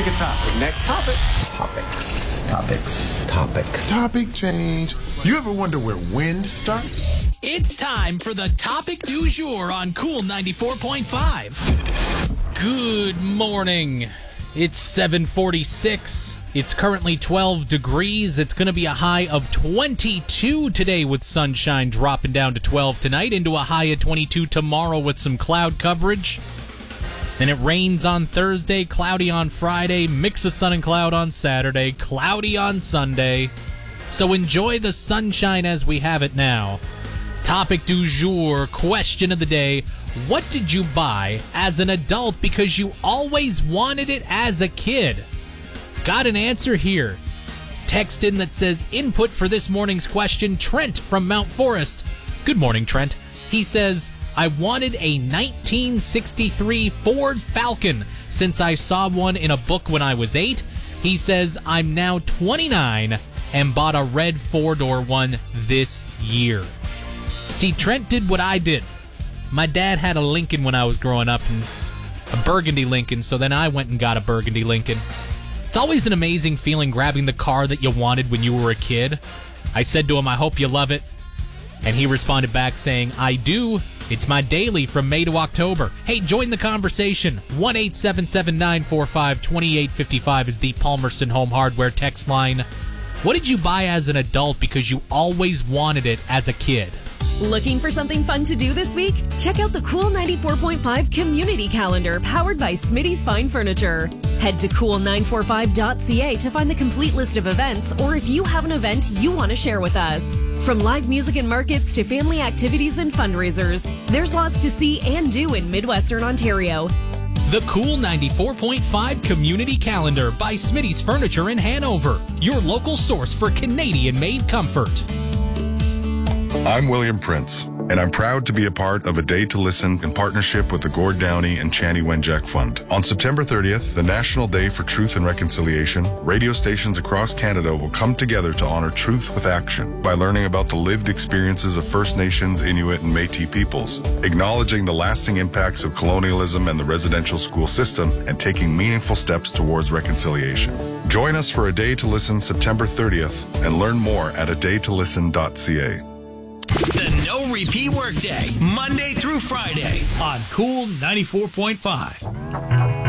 pick a topic. Next topic. Topics. Topic change. You ever wonder where wind starts? It's time for the topic du jour on Cool 94.5. Good morning. It's 7:46. It's currently 12 degrees. It's going to be a high of 22 today with sunshine dropping down to 12 tonight, into a high of 22 tomorrow with some cloud coverage. Then it rains on Thursday, cloudy on Friday, mix of sun and cloud on Saturday, cloudy on Sunday. So enjoy the sunshine as we have it now. Topic du jour, question of the day. What did you buy as an adult because you always wanted it as a kid? Got an answer here. Text in that says input for this morning's question. Trent from Mount Forest. Good morning, Trent. He says, I wanted a 1963 Ford Falcon since I saw one in a book when I was 8. He says, I'm now 29 and bought a red 4-door one this year. See, Trent did what I did. My dad had a Lincoln when I was growing up, and a burgundy Lincoln, so then I went and got a burgundy Lincoln. It's always an amazing feeling grabbing the car that you wanted when you were a kid. I said to him, I hope you love it. And he responded back saying, I do. It's my daily from May to October. Hey, join the conversation. 1-877-945-2855 is the Palmerston Home Hardware text line. What did you buy as an adult because you always wanted it as a kid? Looking for something fun to do this week? Check out the Cool 94.5 Community Calendar powered by Smitty's Fine Furniture. Head to cool945.ca to find the complete list of events, or if you have an event you want to share with us. From live music and markets to family activities and fundraisers, there's lots to see and do in Midwestern Ontario. The Cool 94.5 Community Calendar by Smitty's Furniture in Hanover, your local source for Canadian-made comfort. I'm William Prince, and I'm proud to be a part of A Day to Listen in partnership with the Gord Downey and Chani Wenjack Fund. On September 30th, the National Day for Truth and Reconciliation, radio stations across Canada will come together to honor truth with action by learning about the lived experiences of First Nations, Inuit, and Métis peoples, acknowledging the lasting impacts of colonialism and the residential school system, and taking meaningful steps towards reconciliation. Join us for A Day to Listen September 30th and learn more at adaytolisten.ca. The No Repeat Workday, Monday through Friday on Cool 94.5.